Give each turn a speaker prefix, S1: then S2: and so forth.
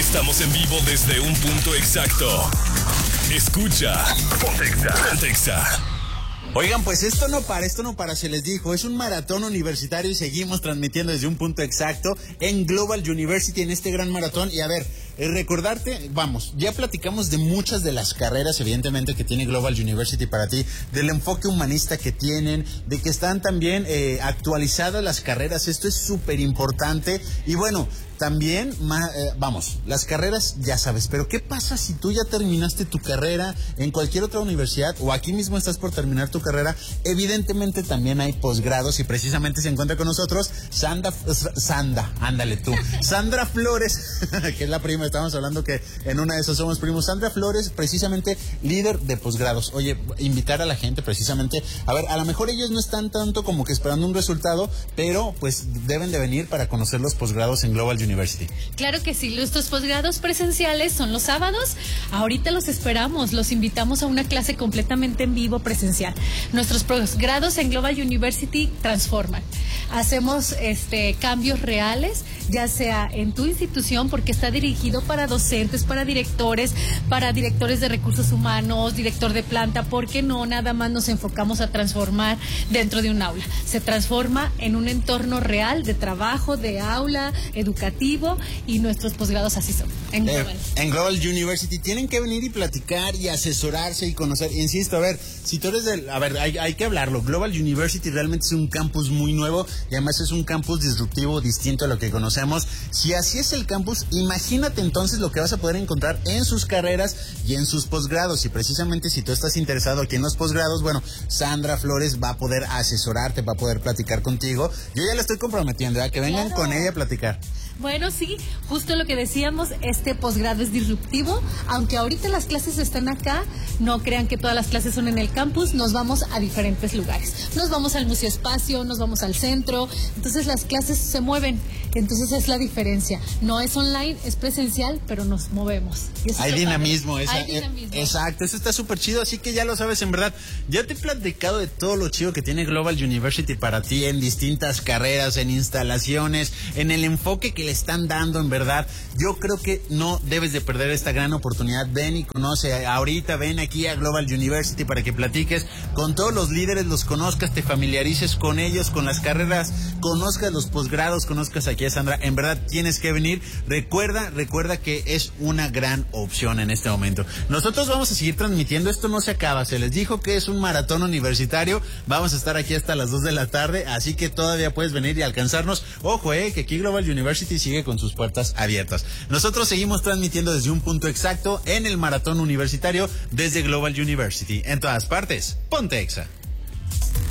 S1: Estamos en vivo desde un punto exacto. Escucha Pontexa.
S2: Oigan, pues esto no para, se les dijo, es un maratón universitario y seguimos transmitiendo desde un punto exacto en Global University en este gran maratón. Y a ver, recordarte, vamos, ya platicamos de muchas de las carreras evidentemente que tiene Global University para ti, del enfoque humanista que tienen, de que están también actualizadas las carreras, esto es súper importante. Y bueno, también, vamos, las carreras ya sabes, pero ¿qué pasa si tú ya terminaste tu carrera en cualquier otra universidad o aquí mismo estás por terminar tu carrera? Evidentemente también hay posgrados y precisamente se encuentra con nosotros Sandra Flores, que es la prima, estamos hablando que en una de esas somos primos. Sandra Flores, precisamente líder de posgrados. Oye, invitar a la gente precisamente, a ver, a lo mejor ellos no están tanto como que esperando un resultado, pero pues deben de venir para conocer los posgrados en Global University.
S3: Claro que sí, nuestros posgrados presenciales son los sábados. Ahorita los esperamos, los invitamos a una clase completamente en vivo presencial. Nuestros posgrados en Global University transforman. Hacemos cambios reales, ya sea en tu institución, porque está dirigido para docentes, para directores de recursos humanos, director de planta, porque no nada más nos enfocamos a transformar dentro de un aula. Se transforma en un entorno real de trabajo, de aula, educativo, y nuestros posgrados así son. En
S2: Global University tienen que venir y platicar y asesorarse y conocer. Insisto, a ver, si tú eres hay que hablarlo. Global University realmente es un campus muy nuevo y además es un campus disruptivo, distinto a lo que conocemos. Si así es el campus, imagínate entonces lo que vas a poder encontrar en sus carreras y en sus posgrados. Y precisamente si tú estás interesado aquí en los posgrados, bueno, Sandra Flores va a poder asesorarte, va a poder platicar contigo. Yo ya la estoy comprometiendo, que vengan con ella a platicar.
S3: Bueno, sí, justo lo que decíamos, este posgrado es disruptivo, aunque ahorita las clases están acá, no crean que todas las clases son en el campus, nos vamos a diferentes lugares, nos vamos al Museo Espacio, nos vamos al centro, entonces las clases se mueven, entonces es la diferencia, no es online, es presencial, pero nos movemos.
S2: Hay dinamismo, exacto, eso está súper chido, así que ya lo sabes, en verdad, ya te he platicado de todo lo chido que tiene Global University para ti en distintas carreras, en instalaciones, en el enfoque que le están dando, en verdad. Yo creo que no debes de perder esta gran oportunidad. Ven y conoce ahorita, ven aquí a Global University para que platiques con todos los líderes, los conozcas, te familiarices con ellos, con las carreras, conozcas los posgrados, conozcas aquí a Sandra. En verdad tienes que venir. Recuerda que es una gran opción en este momento. Nosotros vamos a seguir transmitiendo, esto no se acaba, se les dijo que es un maratón universitario, vamos a estar aquí hasta las 2 de la tarde, así que todavía puedes venir y alcanzarnos. Ojo, que aquí Global University sigue con sus puertas abiertas. Nosotros seguimos transmitiendo desde un punto exacto en el maratón universitario desde Global University. En todas partes, Pontexa.